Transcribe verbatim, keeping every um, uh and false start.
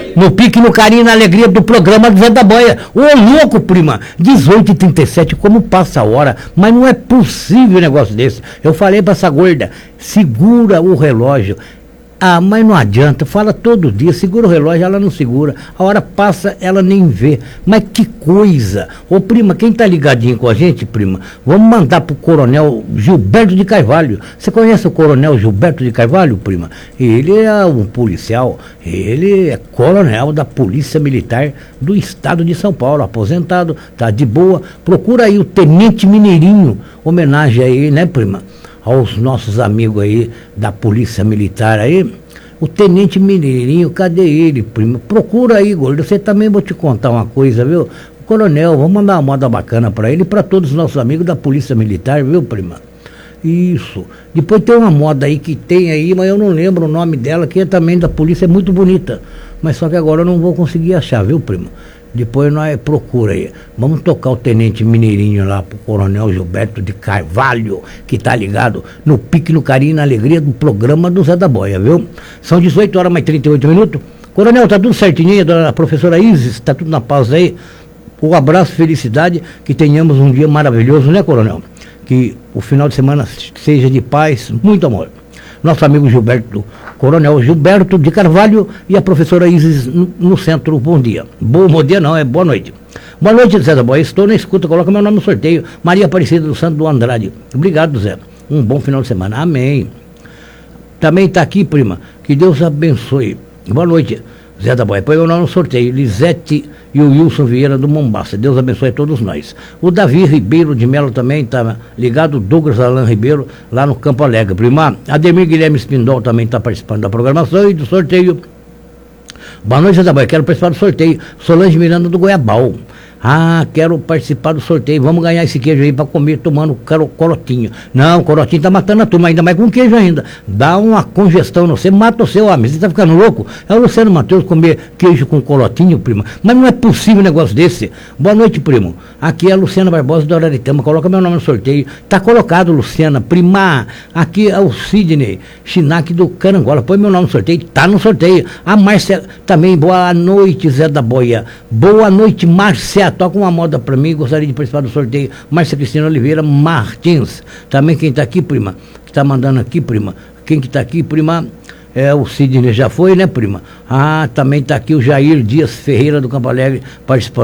No pique, no carinho, na alegria do programa do Zé da Boia. Ô louco, prima, dezoito e trinta e sete, como passa a hora, mas não é possível um negócio desse. Eu falei pra essa gorda, segura o relógio. Ah, mas não adianta, fala todo dia, segura o relógio, ela não segura, a hora passa, ela nem vê, mas que coisa. Ô prima, quem tá ligadinho com a gente, prima, vamos mandar pro coronel Gilberto de Carvalho. Você conhece o coronel Gilberto de Carvalho, prima? Ele é um policial, ele é coronel da Polícia Militar do Estado de São Paulo, aposentado, tá de boa. Procura aí o Tenente Mineirinho, homenagem aí, né, prima, aos nossos amigos aí da Polícia Militar aí, o Tenente Mineirinho, cadê ele, prima? Procura aí, gordo, você também, vou te contar uma coisa, viu? O coronel, vamos mandar uma moda bacana pra ele e pra todos os nossos amigos da Polícia Militar, viu, prima? Isso. Depois tem uma moda aí que tem aí, mas eu não lembro o nome dela, que é também da polícia, é muito bonita, mas só que agora eu não vou conseguir achar, viu, prima? Depois nós procura aí. Vamos tocar o Tenente Mineirinho lá pro Coronel Gilberto de Carvalho, que tá ligado no pique, no carinho, na alegria do programa do Zé da Boia, viu? São dezoito horas mais trinta e oito minutos. Coronel, tá tudo certinho, a professora Isis, tá tudo na paz aí. Um abraço, felicidade, que tenhamos um dia maravilhoso, né, Coronel? Que o final de semana seja de paz, muito amor. Nosso amigo Gilberto, Coronel Gilberto de Carvalho e a professora Isis no, no centro, bom dia. Bom, bom dia não, é boa noite. Boa noite, Zé da Boia, estou na escuta, coloca meu nome no sorteio, Maria Aparecida do Santo do Andrade. Obrigado, Zé, um bom final de semana, amém. Também está aqui, prima, que Deus abençoe. Boa noite, Zé da Boia, põe meu nome no sorteio, Lisete e o Wilson Vieira do Mombaça, Deus abençoe a todos nós. O Davi Ribeiro de Melo também está ligado, Douglas Alan Ribeiro, lá no Campo Alegre, prima. Ademir Guilherme Spindol também está participando da programação e do sorteio. Boa noite, Zé da Boia, quero participar do sorteio, Solange Miranda do Goiabal. Ah, quero participar do sorteio, vamos ganhar esse queijo aí para comer tomando corotinho. Não, corotinho tá matando a turma, ainda mais com queijo ainda. Dá uma congestão, não você mata o seu homem, você tá ficando louco? É o Luciano Matheus comer queijo com corotinho, prima. Mas não é possível um negócio desse. Boa noite, primo. Aqui é a Luciana Barbosa do Araritama, coloca meu nome no sorteio. Tá colocado, Luciana, prima. Aqui é o Sidney Chinac do Carangola, põe meu nome no sorteio, tá no sorteio. A Márcia também, boa noite, Zé da Boia. Boa noite, Márcia. Toca uma moda pra mim, gostaria de participar do sorteio. Márcia Cristina Oliveira Martins. Também quem tá aqui, prima, que tá mandando aqui, prima. Quem que tá aqui, prima? É o Sidney, já foi, né, prima? Ah, também tá aqui o Jair Dias Ferreira do Campo Alegre participando.